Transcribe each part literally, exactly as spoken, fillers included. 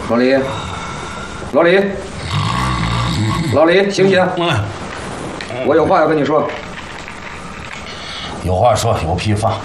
老李，老李，老李，醒醒！我有话要跟你说。 有话说，有屁放。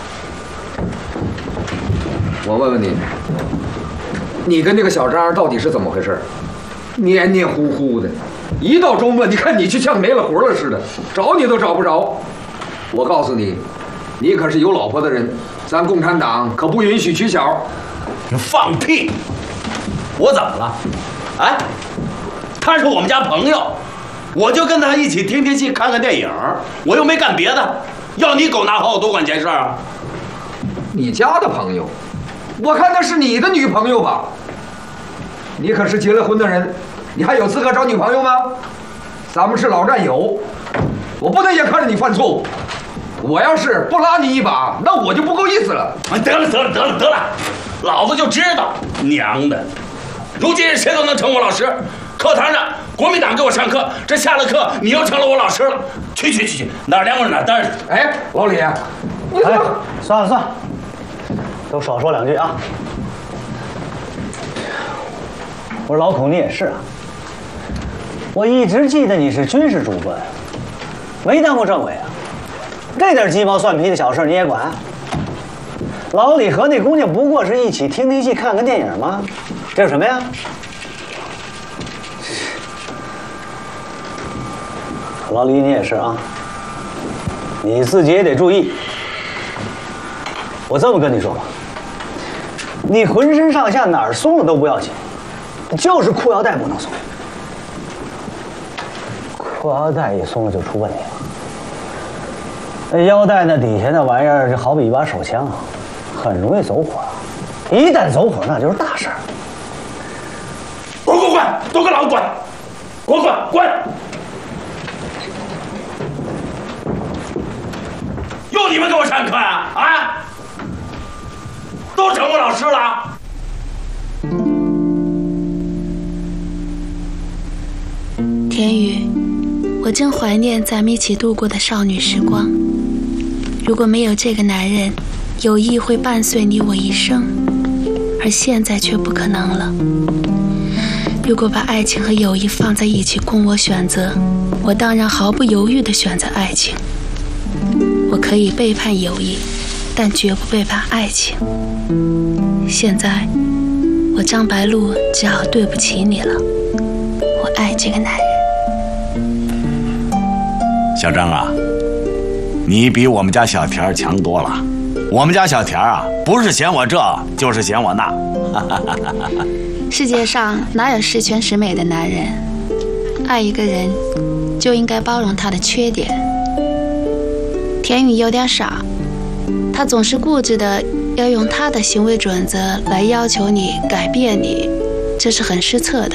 我问问你，你跟这个小张到底是怎么回事？黏黏糊糊的，一到周末，你看你就像没了魂了似的，找你都找不着。我告诉你，你可是有老婆的人，咱共产党可不允许娶小。 你放屁！我怎么了？哎，他是我们家朋友，我就跟他一起听听戏、看看电影，我又没干别的，要你狗拿好我多管闲事啊！ 你家的朋友，我看那是你的女朋友吧？你可是结了婚的人，你还有资格找女朋友吗？咱们是老战友，我不能眼看着你犯错误。我要是不拉你一把，那我就不够意思了。 哎，得了得了得了得了，老子就知道，娘的！如今谁都能成我老师。课堂上国民党给我上课，这下了课你又成了我老师了。去去去去，哪儿凉快哪儿待着。 哎，老李，你哎，算了算了，都少说两句啊。我说老孔，你也是啊。我一直记得你是军事主官，没当过政委啊。这点鸡毛蒜皮的小事你也管？老李和那姑娘不过是一起听听戏、看看电影吗？这是什么呀？老李，你也是啊，你自己也得注意。我这么跟你说吧，你浑身上下哪儿松了都不要紧，就是裤腰带不能松。裤腰带一松了就出问题了。那腰带那底下那玩意儿就好比一把手枪，很容易走火。一旦走火，那就是大事儿。 滚滚滚，都给老子滚！滚滚滚！又你们给我上课呀？啊！都成我老师了。 田宇，我真怀念咱们一起度过的少女时光。如果没有这个男人，友谊会伴随你我一生，而现在却不可能了。如果把爱情和友谊放在一起供我选择，我当然毫不犹豫地选择爱情。我可以背叛友谊，但绝不背叛爱情。现在，我张白露只好对不起你了。我爱这个男人。 小张啊，你比我们家小田强多了。我们家小田啊，不是嫌我这，就是嫌我那。 世界上哪有十全十美的男人？爱一个人，就应该包容他的缺点。田宇有点傻，他总是固执的要用他的行为准则来要求你改变你，这是很失策的。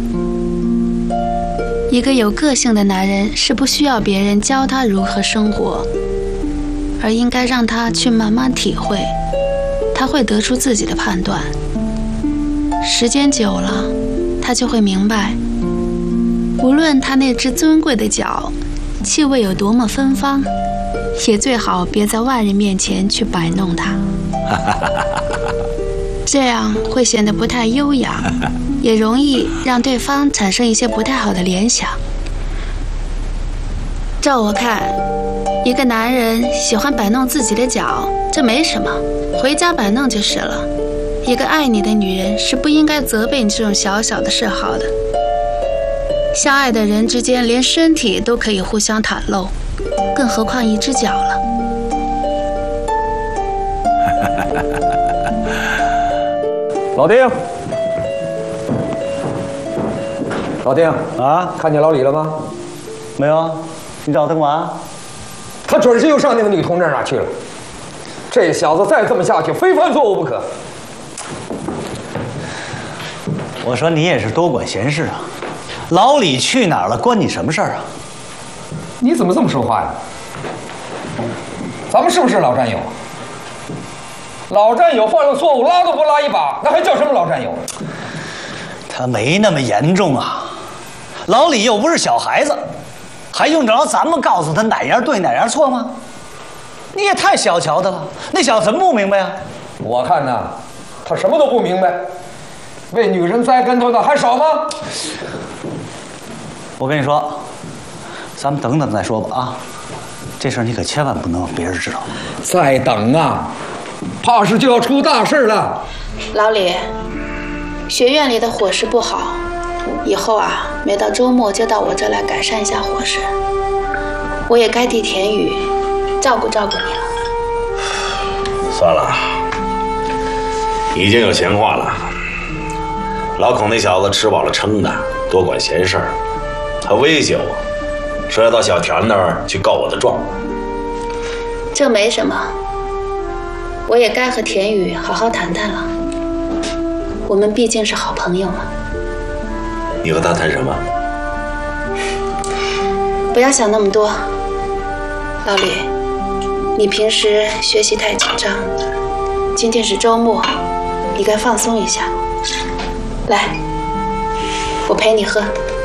一个有个性的男人是不需要别人教他如何生活，而应该让他去慢慢体会，他会得出自己的判断。时间久了，他就会明白，无论他那只尊贵的脚气味有多么芬芳，也最好别在外人面前去摆弄它，这样会显得不太优雅，也容易让对方产生一些不太好的联想。照我看，一个男人喜欢摆弄自己的脚，这没什么，回家摆弄就是了。一个爱你的女人是不应该责备你这种小小的嗜好的。相爱的人之间连身体都可以互相袒露，更何况一只脚了。 老丁，老丁啊， 看见老李了吗？ 没有啊，你找他干嘛？ 他准是又上那个女同志那儿去了。这小子再这么下去，非犯错误不可。 我说你也是多管闲事啊！老李去哪儿了，关你什么事儿啊？ 你怎么这么说话呀？咱们是不是老战友？老战友犯了错误，拉都不拉一把，那还叫什么老战友？ 他没那么严重啊，老李又不是小孩子，还用得着咱们告诉他哪样对哪样错吗？你也太小瞧他了，那小子怎么不明白啊？ 我看呐，他什么都不明白。 为女人栽跟头的还少吗？ 我跟你说，咱们等等再说吧啊！这事儿你可千万不能让别人知道。 再等啊，怕是就要出大事了。 老李，学院里的伙食不好，以后啊，每到周末就到我这来改善一下伙食。我也该替田宇照顾照顾你了。 算了，已经有闲话了。老孔那小子吃饱了撑的，多管闲事儿，还威胁我，说要到小田那儿去告我的状。 这没什么，我也该和田宇好好谈谈了。我们毕竟是好朋友嘛。 你和他谈什么？ 不要想那么多，老李，你平时学习太紧张，今天是周末，你该放松一下。来，我陪你喝。